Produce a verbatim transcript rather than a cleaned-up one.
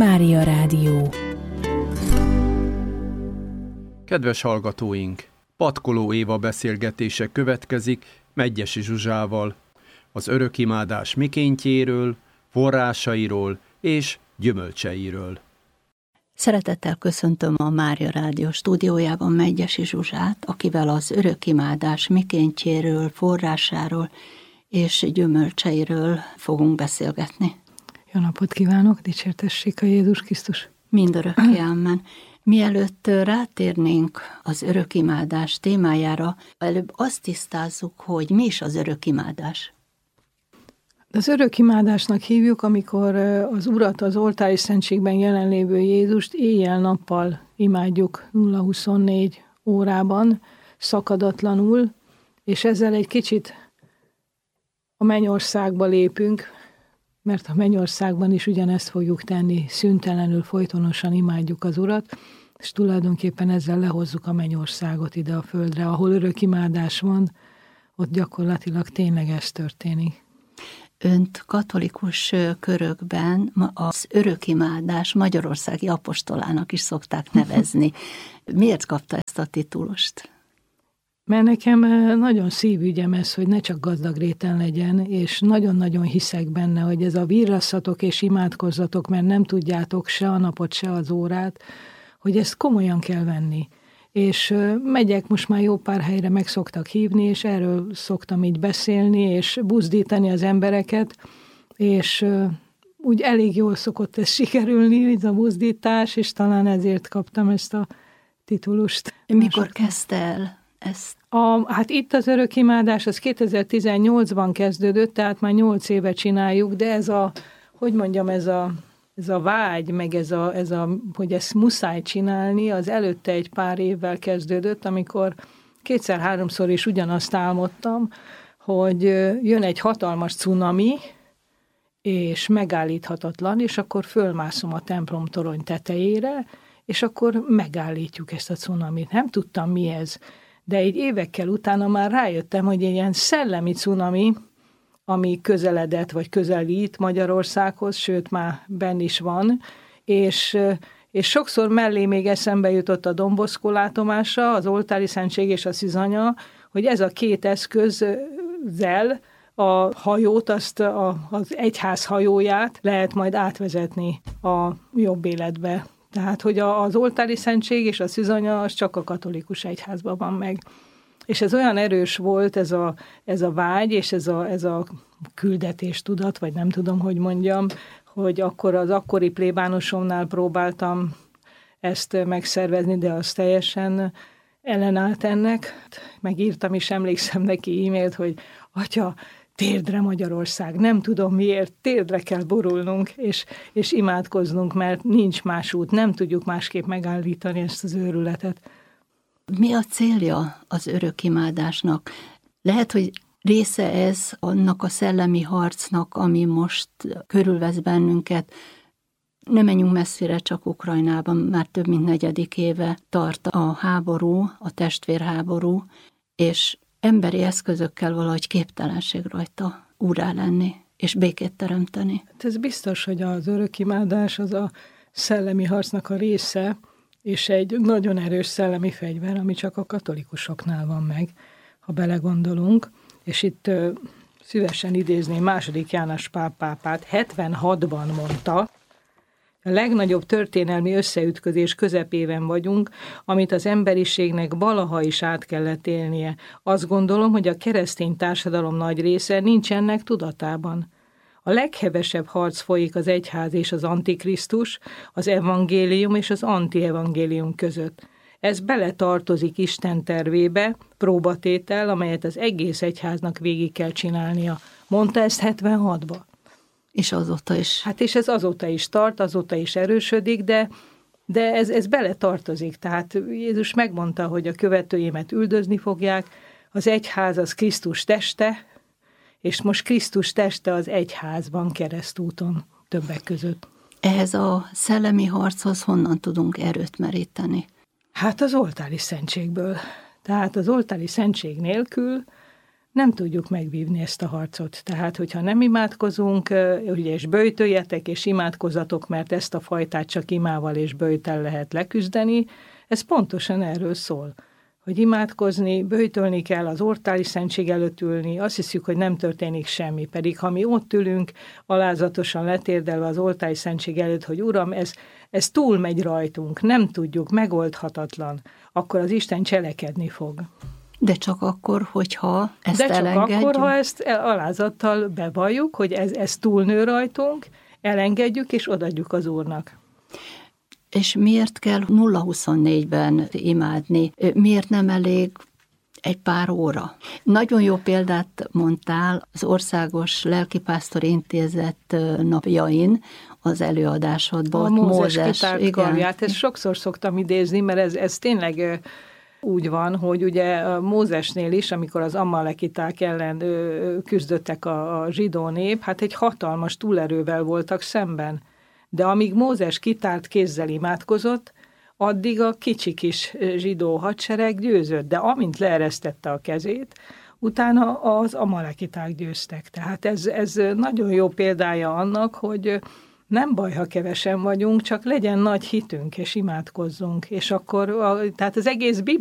Mária Rádió. Kedves hallgatóink! Patkoló Éva beszélgetése következik Medgyessy Zsuzsával az örökimádás mikéntjéről, forrásairól és gyümölcseiről. Szeretettel köszöntöm a Mária Rádió stúdiójában Medgyessy Zsuzsát, akivel az örökimádás mikéntjéről, forrásáról és gyümölcseiről fogunk beszélgetni. Jó napot kívánok, dicsértessék a Jézus Krisztus! Mindörökké amen. Mielőtt rátérnénk az örökimádás témájára, előbb azt tisztázzuk, hogy mi is az örökimádás. Az örökimádásnak hívjuk, amikor az Urat, az oltári szentségben jelenlévő Jézust éjjel-nappal imádjuk nulla huszonnégy órában, szakadatlanul, és ezzel egy kicsit a mennyországba lépünk, mert a mennyországban is ugyanezt fogjuk tenni, szüntelenül, folytonosan imádjuk az Urat, és tulajdonképpen ezzel lehozzuk a mennyországot ide a földre, ahol örökimádás van, ott gyakorlatilag tényleg ez történik. Önt katolikus körökben az örökimádás magyarországi apostolának is szokták nevezni. Miért kapta ezt a titulust? Mert nekem nagyon szívügyem ez, hogy ne csak gazdag réten legyen, és nagyon-nagyon hiszek benne, hogy ez a virrasszatok és imádkozzatok, mert nem tudjátok se a napot, se az órát, hogy ezt komolyan kell venni. És megyek most már jó pár helyre, meg szoktak hívni, és erről szoktam így beszélni, és buzdítani az embereket, és úgy elég jól szokott ez sikerülni, ez a buzdítás, és talán ezért kaptam ezt a titulust. Mikor kezdte el ezt? A, hát itt az örökimádás, az kétezer-tizennyolcban kezdődött, tehát már nyolc éve csináljuk, de ez a, hogy mondjam, ez a, ez a vágy, meg ez a, ez a, hogy ezt muszáj csinálni, az előtte egy pár évvel kezdődött, amikor kétszer-háromszor is ugyanazt álmodtam, hogy jön egy hatalmas cunami, és megállíthatatlan, és akkor fölmászom a templom torony tetejére, és akkor megállítjuk ezt a cunamit. Nem tudtam, mi ez. De egy évekkel utána már rájöttem, hogy egy ilyen szellemi cunami, ami közeledett, vagy közelít Magyarországhoz, sőt már benn is van, és, és sokszor mellé még eszembe jutott a Don Bosco látomása, az oltári szentség és a szűzanya, hogy ez a két eszközzel a hajót, azt a, az egyház hajóját lehet majd átvezetni a jobb életbe. Tehát, hogy az oltári szentség és a szűzanya az csak a katolikus egyházban van meg. És ez olyan erős volt, ez a, ez a vágy, és ez a, ez a küldetéstudat, vagy nem tudom, hogy mondjam, hogy akkor az akkori plébánosomnál próbáltam ezt megszervezni, de az teljesen ellenállt ennek. Megírtam is, emlékszem neki e-mailt, hogy atya, térdre Magyarország, nem tudom miért, térdre kell borulnunk, és, és imádkoznunk, mert nincs más út, nem tudjuk másképp megállítani ezt az őrületet. Mi a célja az örökimádásnak? Lehet, hogy része ez annak a szellemi harcnak, ami most körülvesz bennünket. Ne menjünk messzire, csak Ukrajnában már több mint negyedik éve tart a háború, a testvérháború, és emberi eszközökkel valahogy képtelenség rajta úrrá lenni, és békét teremteni. Hát ez biztos, hogy az örökimádás az a szellemi harcnak a része, és egy nagyon erős szellemi fegyver, ami csak a katolikusoknál van meg, ha belegondolunk. És itt ö, szívesen idézném második János Pál pápát, hetvenhatban mondta, a legnagyobb történelmi összeütközés közepében vagyunk, amit az emberiségnek valaha is át kellett élnie. Azt gondolom, hogy a keresztény társadalom nagy része nincs ennek tudatában. A leghevesebb harc folyik az egyház és az antikrisztus, az evangélium és az antievangélium között. Ez beletartozik Isten tervébe, próbatétel, amelyet az egész egyháznak végig kell csinálnia. Mondta ezt hetvenhatban. És azóta is. Hát és ez azóta is tart, azóta is erősödik, de, de ez, ez bele tartozik. Tehát Jézus megmondta, hogy a követőimet üldözni fogják, az egyház az Krisztus teste, és most Krisztus teste az egyházban keresztúton többek között. Ehhez a szellemi harchoz honnan tudunk erőt meríteni? Hát az oltári szentségből. Tehát az oltári szentség nélkül nem tudjuk megvívni ezt a harcot. Tehát, hogyha nem imádkozunk, ugye, és böjtöljetek, és imádkozatok, mert ezt a fajtát csak imával és böjttel lehet leküzdeni, ez pontosan erről szól. Hogy imádkozni, böjtölni kell, az orrtáli szentség előtt ülni, azt hiszük, hogy nem történik semmi, pedig ha mi ott ülünk, alázatosan letérdelve az orrtáli szentség előtt, hogy Uram, ez, ez túlmegy rajtunk, nem tudjuk, megoldhatatlan, akkor az Isten cselekedni fog. De csak akkor, hogyha ezt De csak elengedjük? akkor, ha ezt alázattal bevalljuk, hogy ez, ez túlnő rajtunk, elengedjük és odaadjuk az Úrnak. És miért kell nulla huszonnégyben imádni? Miért nem elég egy pár óra? Nagyon jó példát mondtál az Országos Lelkipásztori Intézet napjain, az előadásodban. A Mózes kitárt karját, ezt sokszor szoktam idézni, mert ez, ez tényleg úgy van, hogy ugye Mózesnél is, amikor az amalekiták ellen küzdöttek a, a zsidó nép, hát egy hatalmas túlerővel voltak szemben. De amíg Mózes kitárt kézzel imádkozott, addig a kicsi kis zsidó hadsereg győzött. De amint leeresztette a kezét, utána az amalekiták győztek. Tehát ez, ez nagyon jó példája annak, hogy nem baj, ha kevesen vagyunk, csak legyen nagy hitünk, és imádkozzunk. És akkor, a, tehát az egész Biblia